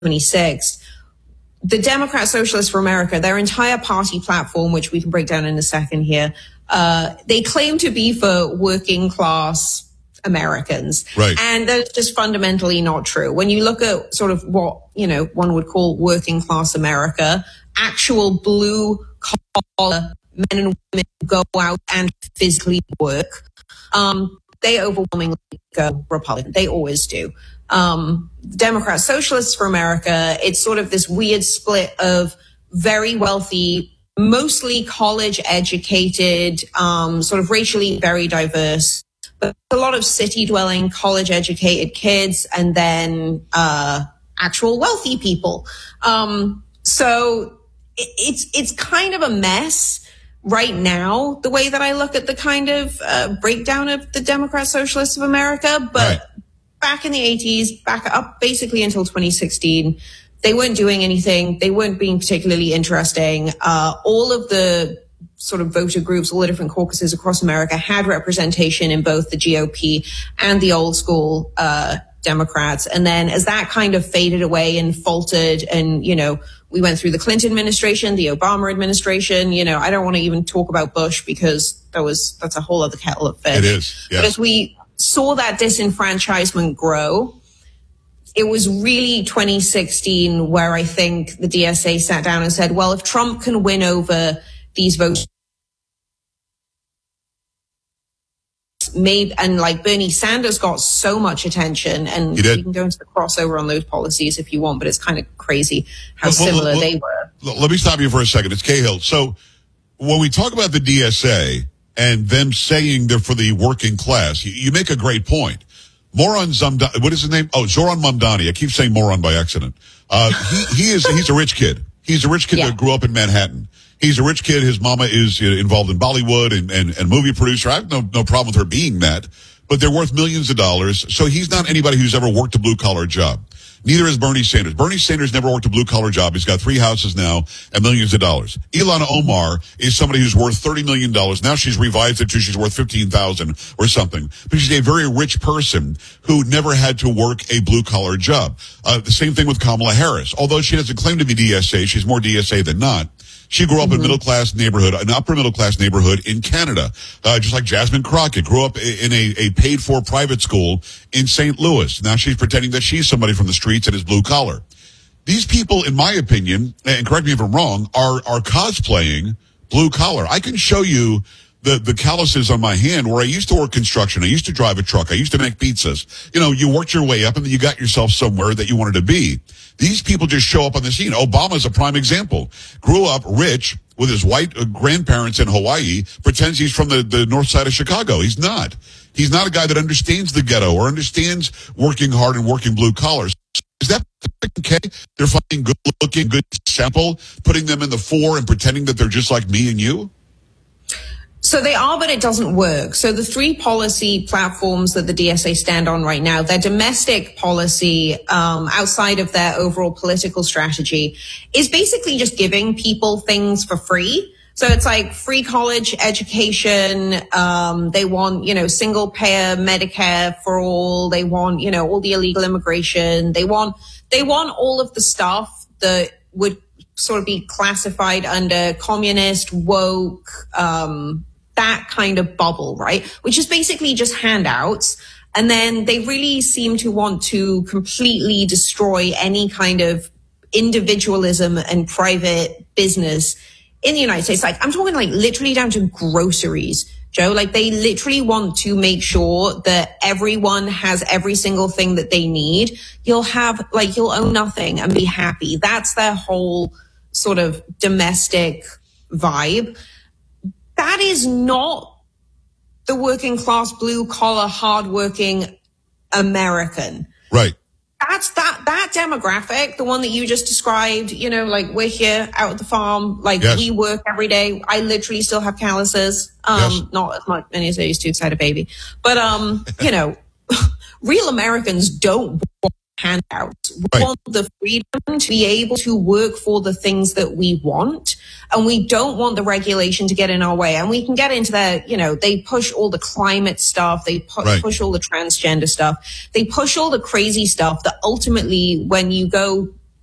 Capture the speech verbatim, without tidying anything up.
twenty-six, the Democrat Socialists for America, their entire party platform, which we can break down in a second here, uh, they claim to be for working class Americans. Right. And that's just fundamentally not true. When you look at sort of what, you know, one would call working class America, actual blue collar men and women go out and physically work, um, they overwhelmingly go Republican. They always do. Um, Democrat Socialists for America, it's sort of this weird split of very wealthy, mostly college educated, um, sort of racially very diverse, but a lot of city dwelling, college educated kids, and then, uh, actual wealthy people. Um, so it, it's, it's kind of a mess right now, the way that I look at the kind of, uh, breakdown of the Democrat Socialists of America, but right. Back in the eighties, back up basically until twenty sixteen, they weren't doing anything. They weren't being particularly interesting. Uh, all of the sort of voter groups, all the different caucuses across America had representation in both the G O P and the old school, uh, Democrats. And then as that kind of faded away and faltered and, you know, we went through the Clinton administration, the Obama administration, you know, I don't want to even talk about Bush because that was, that's a whole other kettle of fish. It is. Yes. But as we saw that disenfranchisement grow, it was really twenty sixteen where I think the D S A sat down and said, well, if Trump can win over these votes, maybe, and like Bernie Sanders got so much attention, and you can go into the crossover on those policies if you want, but it's kind of crazy how well, similar well, well, they were. Let me stop you for a second. It's Cahill. So when we talk about the D S A and them saying they're for the working class, you, you make a great point. Moran Zamdani, what is his name? Oh, Zoran Mamdani. I keep saying Moran by accident. Uh, he, he is, he's a rich kid. He's a rich kid yeah. that grew up in Manhattan. He's a rich kid. His mama is involved in Bollywood and, and, and movie producer. I have no, no problem with her being that, but they're worth millions of dollars. So he's not anybody who's ever worked a blue collar job. Neither is Bernie Sanders. Bernie Sanders never worked a blue collar job. He's got three houses now and millions of dollars. Ilhan Omar is somebody who's worth thirty million dollars. Now she's revised it to she's worth fifteen thousand or something. But she's a very rich person who never had to work a blue collar job. Uh, the same thing with Kamala Harris. Although she doesn't claim to be D S A, she's more D S A than not. She grew up mm-hmm. in a middle-class neighborhood, an upper-middle-class neighborhood in Canada, uh, just like Jasmine Crockett grew up in a, a paid-for private school in Saint Louis. Now she's pretending that she's somebody from the streets and is blue-collar. These people, in my opinion, and correct me if I'm wrong, are are cosplaying blue-collar. I can show you the, the calluses on my hand where I used to work construction. I used to drive a truck. I used to make pizzas. You know, you worked your way up and then you got yourself somewhere that you wanted to be. These people just show up on the scene. Obama's a prime example. Grew up rich with his white grandparents in Hawaii, pretends he's from the, the north side of Chicago. He's not. He's not a guy that understands the ghetto or understands working hard and working blue collars. Is that okay? They're finding good looking, good sample, putting them in the four and pretending that they're just like me and you? So they are, but it doesn't work. So the three policy platforms that the D S A stand on right now, their domestic policy, um, outside of their overall political strategy, is basically just giving people things for free. So it's like free college education. Um, they want, you know, single payer Medicare for all. They want, you know, all the illegal immigration. They want, they want all of the stuff that would sort of be classified under communist, woke, um, that kind of bubble, right? Which is basically just handouts. And then they really seem to want to completely destroy any kind of individualism and private business in the United States. Like, I'm talking like literally down to groceries, Joe. Like, they literally want to make sure that everyone has every single thing that they need. You'll have, like, you'll own nothing and be happy. That's their whole sort of domestic vibe. That is not the working class, blue collar, hardworking American. Right. That's that, that demographic, the one that you just described, you know, like we're here out at the farm, like yes. we work every day. I literally still have calluses. Um, yes. Not as much many as I used to because I had a baby, but, um, you know, real Americans don't want handouts. We right. want the freedom to be able to work for the things that we want. And we don't want the regulation to get in our way. And we can get into that, you know, they push all the climate stuff. They pu- right. push all the transgender stuff. They push all the crazy stuff that ultimately, when you go